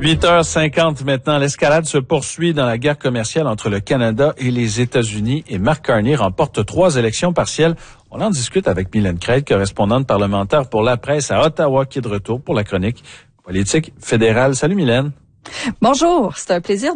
8h50 maintenant. L'escalade se poursuit dans la guerre commerciale entre le Canada et les États-Unis et Mark Carney remporte 3 élections partielles. On en discute avec Mylène Craig, correspondante parlementaire pour La Presse à Ottawa, qui est de retour pour la chronique politique fédérale. Salut Mylène. Bonjour, c'est un plaisir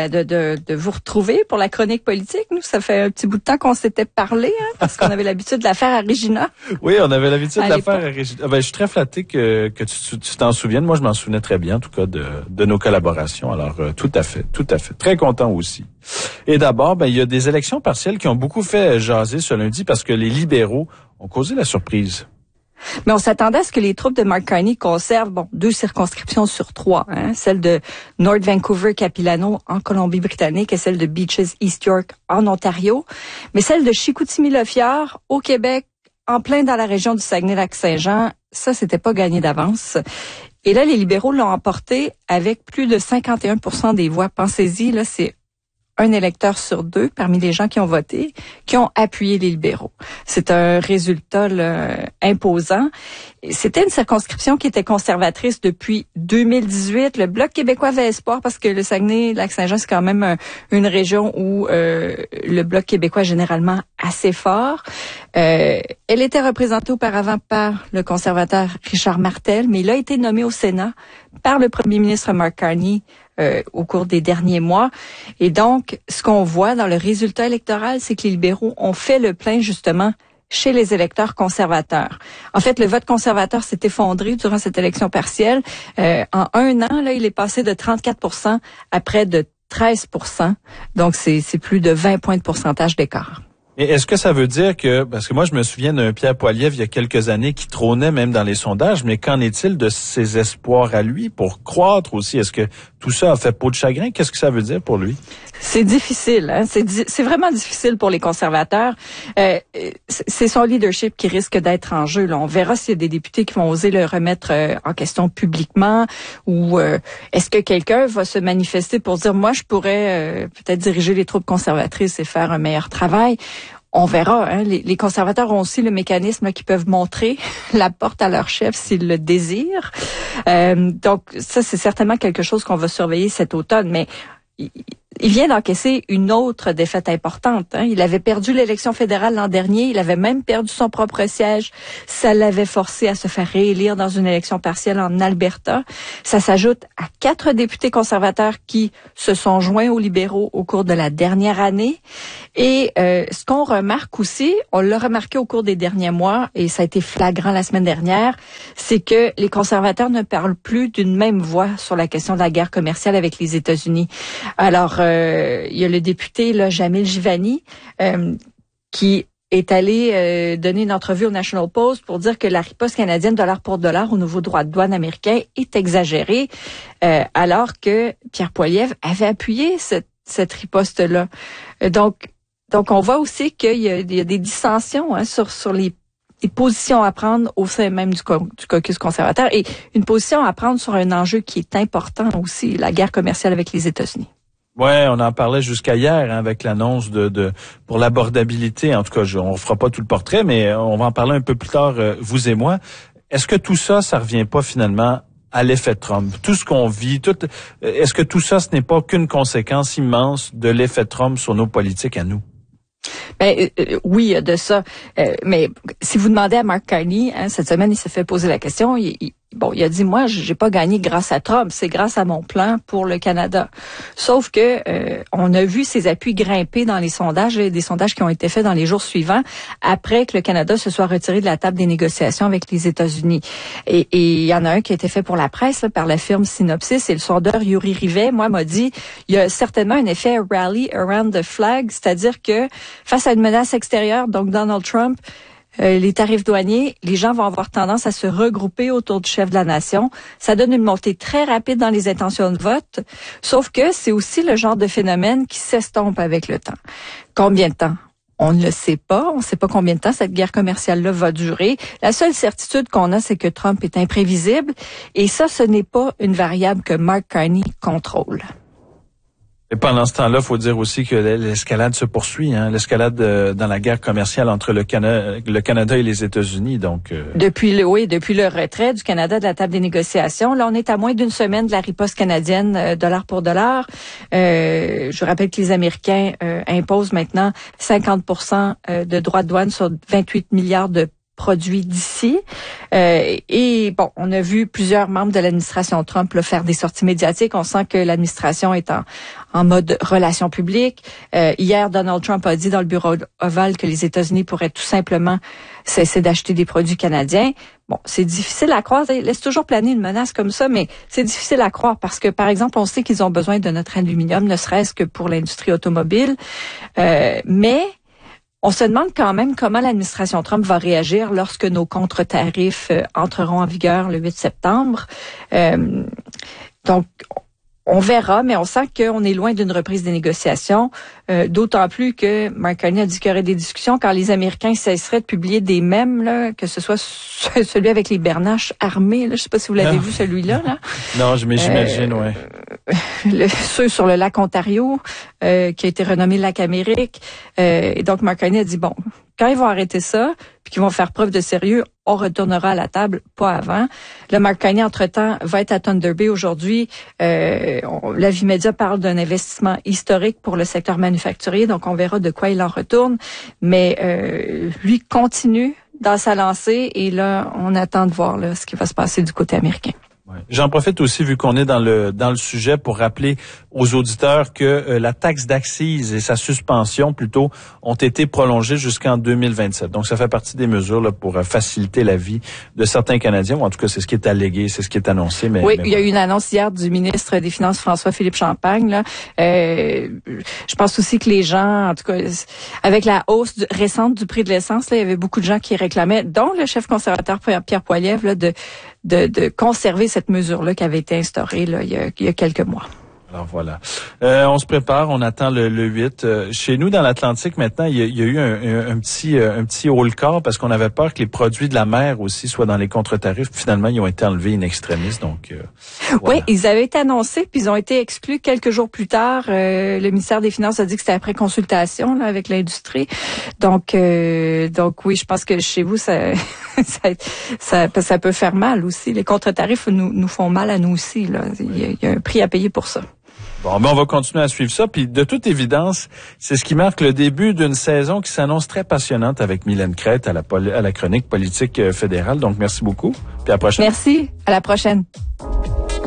de vous retrouver pour la chronique politique. Nous, ça fait un petit bout de temps qu'on s'était parlé, parce qu'on avait l'habitude de la faire à Regina. Oui, on avait l'habitude de la faire à Regina. Je suis très flatté que tu t'en souviennes. Moi, je m'en souvenais très bien, en tout cas, de nos collaborations. Alors, tout à fait. Très content aussi. Et d'abord, il y a des élections partielles qui ont beaucoup fait jaser ce lundi parce que les libéraux ont causé la surprise. Mais on s'attendait à ce que les troupes de Mark Carney conservent 2 circonscriptions sur 3, celle de North Vancouver-Capilano en Colombie-Britannique et celle de Beaches East York en Ontario. Mais celle de Chicoutimi-Le-Fjord au Québec, en plein dans la région du Saguenay-Lac-Saint-Jean, ça, c'était pas gagné d'avance. Et là, les libéraux l'ont emporté avec plus de 51% des voix. Pensez-y, là, c'est un électeur sur 2 parmi les gens qui ont voté, qui ont appuyé les libéraux. C'est un résultat imposant. C'était une circonscription qui était conservatrice depuis 2018. Le Bloc québécois avait espoir parce que le Saguenay-Lac-Saint-Jean, c'est quand même une région où le Bloc québécois est généralement assez fort. Elle était représentée auparavant par le conservateur Richard Martel, mais il a été nommé au Sénat par le premier ministre Mark Carney au cours des derniers mois. Et donc, ce qu'on voit dans le résultat électoral, c'est que les libéraux ont fait le plein, justement, chez les électeurs conservateurs. En fait, le vote conservateur s'est effondré durant cette élection partielle. En un an, là, il est passé de 34% à près de 13%. Donc, c'est plus de 20 points de pourcentage d'écart. Et est-ce que ça veut dire que, parce que moi je me souviens d'un Pierre Poilievre il y a quelques années qui trônait même dans les sondages, mais qu'en est-il de ses espoirs à lui pour croître aussi? Est-ce que tout ça a fait peau de chagrin? Qu'est-ce que ça veut dire pour lui? C'est difficile, c'est vraiment difficile pour les conservateurs. C'est son leadership qui risque d'être en jeu. Là. On verra s'il y a des députés qui vont oser le remettre en question publiquement ou est-ce que quelqu'un va se manifester pour dire, moi, je pourrais peut-être diriger les troupes conservatrices et faire un meilleur travail. On verra. Les conservateurs ont aussi le mécanisme qui peuvent montrer la porte à leur chef s'ils le désirent. Donc, ça, c'est certainement quelque chose qu'on va surveiller cet automne. Mais il vient d'encaisser une autre défaite importante. Il avait perdu l'élection fédérale l'an dernier. Il avait même perdu son propre siège. Ça l'avait forcé à se faire réélire dans une élection partielle en Alberta. Ça s'ajoute à 4 députés conservateurs qui se sont joints aux libéraux au cours de la dernière année. Et ce qu'on remarque aussi, on l'a remarqué au cours des derniers mois, et ça a été flagrant la semaine dernière, c'est que les conservateurs ne parlent plus d'une même voix sur la question de la guerre commerciale avec les États-Unis. Alors, il y a le député Jamil Jivani qui est allé donner une entrevue au National Post pour dire que la riposte canadienne dollar pour dollar au nouveau droit de douane américain est exagérée, alors que Pierre Poilievre avait appuyé cette riposte-là. Donc on voit aussi qu'il y a des dissensions sur les positions à prendre au sein même du caucus conservateur et une position à prendre sur un enjeu qui est important aussi, la guerre commerciale avec les États-Unis. Ouais, on en parlait jusqu'à hier avec l'annonce pour l'abordabilité. En tout cas, on fera pas tout le portrait, mais on va en parler un peu plus tard, vous et moi. Est-ce que tout ça revient pas finalement à l'effet Trump? Tout ce qu'on vit, est-ce que tout ça, ce n'est pas qu'une conséquence immense de l'effet Trump sur nos politiques à nous? Oui, il y a de ça. Mais si vous demandez à Mark Carney, cette semaine, il s'est fait poser la question. Il a dit, moi, j'ai pas gagné grâce à Trump, c'est grâce à mon plan pour le Canada. Sauf que on a vu ses appuis grimper dans les sondages, des sondages qui ont été faits dans les jours suivants, après que le Canada se soit retiré de la table des négociations avec les États-Unis. Et il y en a un qui a été fait pour la presse, par la firme Synopsis, et le sondeur Yuri Rivet, m'a dit, il y a certainement un effet rally around the flag, c'est-à-dire que face à une menace extérieure, donc Donald Trump, les tarifs douaniers, les gens vont avoir tendance à se regrouper autour du chef de la nation. Ça donne une montée très rapide dans les intentions de vote, sauf que c'est aussi le genre de phénomène qui s'estompe avec le temps. Combien de temps? On ne le sait pas. On ne sait pas combien de temps cette guerre commerciale-là va durer. La seule certitude qu'on a, c'est que Trump est imprévisible. Et ça, ce n'est pas une variable que Mark Carney contrôle. Et pendant ce temps-là, il faut dire aussi que l'escalade se poursuit, hein, l'escalade dans la guerre commerciale entre le Canada et les États-Unis. Donc depuis le retrait du Canada de la table des négociations, là on est à moins d'une semaine de la riposte canadienne dollar pour dollar. Je rappelle que les Américains imposent maintenant 50% de droits de douane sur 28 milliards de produits d'ici. Et bon, on a vu plusieurs membres de l'administration Trump là, faire des sorties médiatiques. On sent que l'administration est en mode relations publiques. Hier, Donald Trump a dit dans le bureau ovale que les États-Unis pourraient tout simplement cesser d'acheter des produits canadiens. Bon, c'est difficile à croire. Il laisse toujours planer une menace comme ça, mais c'est difficile à croire parce que, par exemple, on sait qu'ils ont besoin de notre aluminium, ne serait-ce que pour l'industrie automobile. Mais on se demande quand même comment l'administration Trump va réagir lorsque nos contre-tarifs entreront en vigueur le 8 septembre. Donc, on verra, mais on sent qu'on est loin d'une reprise des négociations, d'autant plus que Mark Carney a dit qu'il y aurait des discussions quand les Américains cesseraient de publier des mèmes, là, que ce soit celui avec les bernaches armés. Là, je sais pas si vous l'avez vu, celui-là. Là. Non, j'imagine, ouais. Ceux sur le lac Ontario, qui a été renommé lac Amérique. Et donc, Mark Carney a dit, bon, quand ils vont arrêter ça, puis qu'ils vont faire preuve de sérieux, on retournera à la table, pas avant. Le Mark Carney, entre-temps, va être à Thunder Bay aujourd'hui. La Vie Média parle d'un investissement historique pour le secteur manufacturier, donc on verra de quoi il en retourne. Mais lui continue dans sa lancée et là, on attend de voir là, ce qui va se passer du côté américain. Ouais. J'en profite aussi, vu qu'on est dans le sujet, pour rappeler aux auditeurs que la taxe d'accise et sa suspension, plutôt, ont été prolongées jusqu'en 2027. Donc, ça fait partie des mesures là, pour faciliter la vie de certains Canadiens. En tout cas, c'est ce qui est allégué, c'est ce qui est annoncé. Mais il y a eu une annonce hier du ministre des Finances, François-Philippe Champagne. Là. Je pense aussi que les gens, en tout cas, avec la hausse récente du prix de l'essence, là, il y avait beaucoup de gens qui réclamaient, dont le chef conservateur Pierre Poilievre, là, de conserver cette mesure-là qui avait été instaurée là, il y a quelques mois. Alors voilà. On se prépare, on attend le 8. Chez nous, dans l'Atlantique, maintenant, il y a eu un petit haut-le-corps parce qu'on avait peur que les produits de la mer aussi soient dans les contre-tarifs. Finalement, ils ont été enlevés in extremis. Donc, voilà. Oui, ils avaient été annoncés, puis ils ont été exclus quelques jours plus tard. Le ministère des Finances a dit que c'était après consultation là, avec l'industrie. Donc oui, je pense que chez vous, ça peut faire mal aussi. Les contre-tarifs nous font mal à nous aussi. Là. Il y a un prix à payer pour ça. Bon, ben on va continuer à suivre ça. Puis de toute évidence, c'est ce qui marque le début d'une saison qui s'annonce très passionnante avec Mylène Crête à la chronique politique fédérale. Donc, merci beaucoup. Puis à la prochaine. Merci. À la prochaine.